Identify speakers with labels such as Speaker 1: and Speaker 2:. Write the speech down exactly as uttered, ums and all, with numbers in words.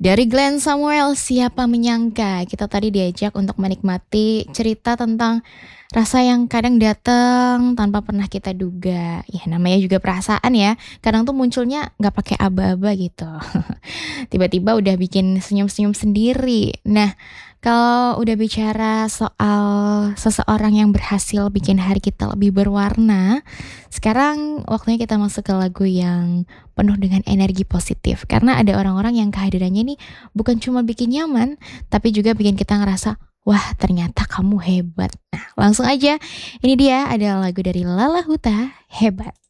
Speaker 1: Dari Glenn Samuel, siapa menyangka kita tadi diajak untuk menikmati cerita tentang rasa yang kadang datang tanpa pernah kita duga. Ya namanya juga perasaan ya, kadang tuh munculnya nggak pakai aba-aba gitu. Tiba-tiba udah bikin senyum-senyum sendiri. Nah, kalau udah bicara soal seseorang yang berhasil bikin hari kita lebih berwarna, sekarang waktunya kita masuk ke lagu yang penuh dengan energi positif. Karena ada orang-orang yang kehadirannya ini bukan cuma bikin nyaman, tapi juga bikin kita ngerasa, wah ternyata kamu hebat. Nah, langsung aja, ini dia ada lagu dari Lala Huta, Hebat.